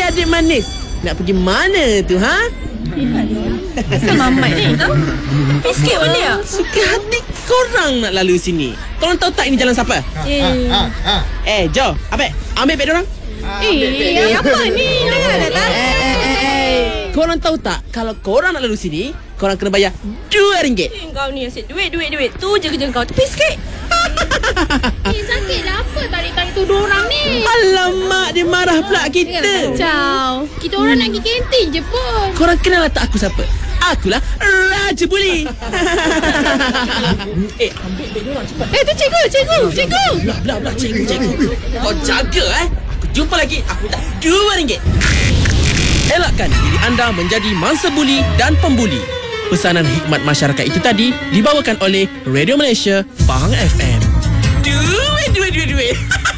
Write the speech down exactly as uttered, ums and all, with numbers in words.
adik manis. Nak pergi mana tu, ha? Asal Mamat ni tau. Tapi sikit pun dia. Suka hati korang nak lalu sini. Korang tahu tak ini jalan siapa? Eh, Eh, Jo, Abek, ambil beg diorang. eh, apa ni? Jangan dah tak. Eh, eh, eh, eh. Korang tahu tak, kalau korang nak lalu sini, korang kena bayar dua ringgit. Eh, kau ni asyik duit, duit, duit. Tu je kerja kau. Tepi sikit. Eh, sakit lah apa tarik-tarik tuduh orang ni. Alamak, dia marah pula kita. Ciao. Kita orang nak pergi kantin je pun. Korang kenal tak aku siapa? Akulah Raja Buli. Eh, ambil beg diorang cepat. Eh, tu cikgu, cikgu, cikgu. Belah, belah, belah, cikgu, cikgu. Kau jaga, eh. Aku jumpa lagi. Aku tak dua ringgit. Elakkan diri anda menjadi mangsa buli dan pembuli. Pesanan hikmat masyarakat itu tadi dibawakan oleh Radio Malaysia Pahang F M.